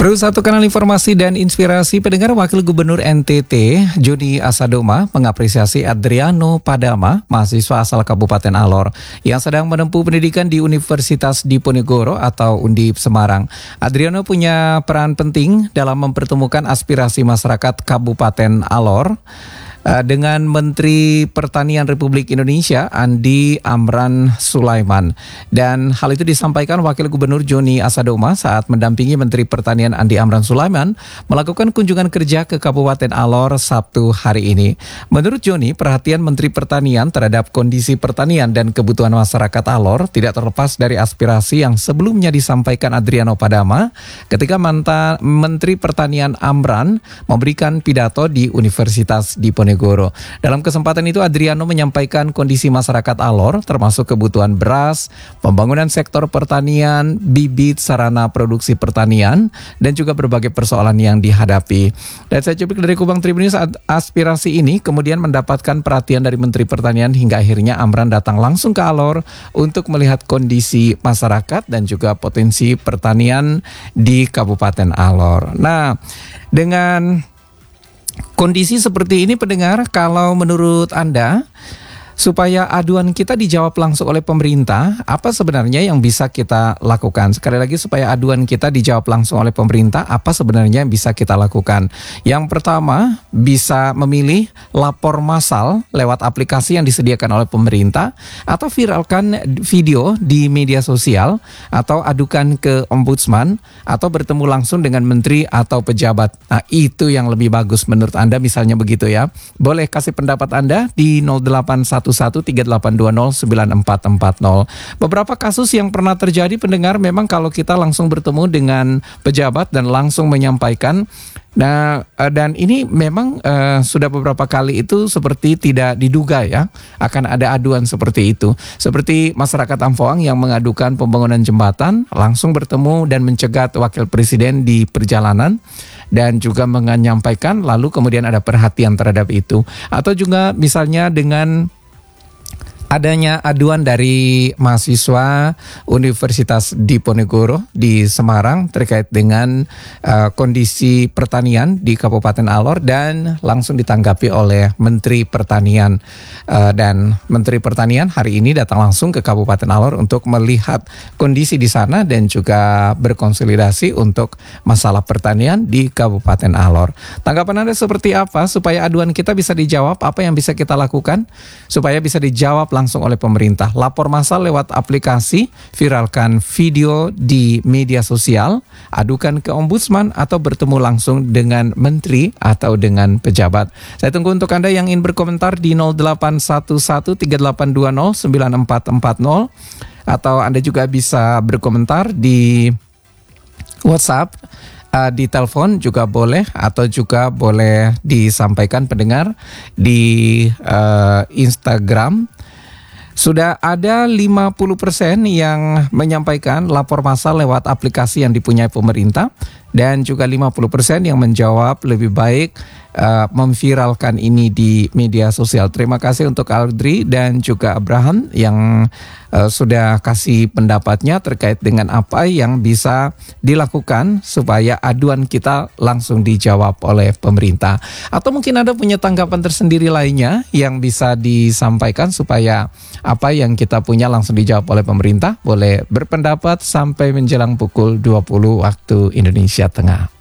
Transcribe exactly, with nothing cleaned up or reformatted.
Terus satu kanal informasi dan inspirasi pendengar. Wakil Gubernur N T T Joni Asadoma mengapresiasi Adriano Padama, mahasiswa asal Kabupaten Alor yang sedang menempuh pendidikan di Universitas Diponegoro atau Undip Semarang. Adriano punya peran penting dalam mempertemukan aspirasi masyarakat Kabupaten Alor dengan Menteri Pertanian Republik Indonesia Andi Amran Sulaiman. Dan hal itu disampaikan Wakil Gubernur Joni Asadoma saat mendampingi Menteri Pertanian Andi Amran Sulaiman melakukan kunjungan kerja ke Kabupaten Alor Sabtu hari ini. Menurut Joni, perhatian Menteri Pertanian terhadap kondisi pertanian dan kebutuhan masyarakat Alor tidak terlepas dari aspirasi yang sebelumnya disampaikan Adriano Padama ketika mantan Menteri Pertanian Amran memberikan pidato di Universitas Diponegoro. Dalam kesempatan itu Adriano menyampaikan kondisi masyarakat Alor termasuk kebutuhan beras, pembangunan sektor pertanian, bibit, sarana produksi pertanian, dan juga berbagai persoalan yang dihadapi. Dan saya cuplik dari Kubang Tribun News, aspirasi ini kemudian mendapatkan perhatian dari Menteri Pertanian hingga akhirnya Amran datang langsung ke Alor untuk melihat kondisi masyarakat dan juga potensi pertanian di Kabupaten Alor. Nah, dengan kondisi seperti ini pendengar, kalau menurut Anda supaya aduan kita dijawab langsung oleh pemerintah, apa sebenarnya yang bisa kita lakukan? Sekali lagi, supaya aduan kita dijawab langsung oleh pemerintah, apa sebenarnya yang bisa kita lakukan? Yang pertama, bisa memilih lapor massal lewat aplikasi yang disediakan oleh pemerintah, atau viralkan video di media sosial, atau adukan ke ombudsman, atau bertemu langsung dengan menteri atau pejabat. Nah, itu yang lebih bagus menurut Anda, misalnya begitu ya. Boleh kasih pendapat Anda di nol delapan satu satu tiga delapan dua nol sembilan empat empat nol. Beberapa kasus yang pernah terjadi pendengar, memang kalau kita langsung bertemu dengan pejabat dan langsung menyampaikan, nah dan ini memang uh, sudah beberapa kali itu seperti tidak diduga ya akan ada aduan seperti itu. Seperti masyarakat Ampoang yang mengadukan pembangunan jembatan, langsung bertemu dan mencegat wakil presiden di perjalanan dan juga menyampaikan, lalu kemudian ada perhatian terhadap itu. Atau juga misalnya dengan adanya aduan dari mahasiswa Universitas Diponegoro di Semarang terkait dengan uh, kondisi pertanian di Kabupaten Alor, dan langsung ditanggapi oleh Menteri Pertanian. Uh, dan Menteri Pertanian hari ini datang langsung ke Kabupaten Alor untuk melihat kondisi di sana dan juga berkonsolidasi untuk masalah pertanian di Kabupaten Alor. Tanggapan Anda seperti apa supaya aduan kita bisa dijawab? Apa yang bisa kita lakukan supaya bisa dijawab langsung oleh pemerintah? Lapor massal lewat aplikasi, viralkan video di media sosial, adukan ke ombudsman, atau bertemu langsung dengan menteri atau dengan pejabat. Saya tunggu untuk Anda yang ingin berkomentar di nol delapan satu satu tiga delapan dua nol sembilan empat empat nol, atau Anda juga bisa berkomentar di WhatsApp, uh, di telepon juga boleh, atau juga boleh disampaikan pendengar di uh, Instagram. Sudah ada lima puluh persen yang menyampaikan lapor massal lewat aplikasi yang dipunyai pemerintah, dan juga lima puluh persen yang menjawab lebih baik uh, memviralkan ini di media sosial. Terima kasih untuk Audrey dan juga Abraham yang uh, sudah kasih pendapatnya terkait dengan apa yang bisa dilakukan supaya aduan kita langsung dijawab oleh pemerintah. Atau mungkin Anda punya tanggapan tersendiri lainnya yang bisa disampaikan supaya apa yang kita punya langsung dijawab oleh pemerintah. Boleh berpendapat sampai menjelang pukul dua puluh waktu Indonesia Tengah.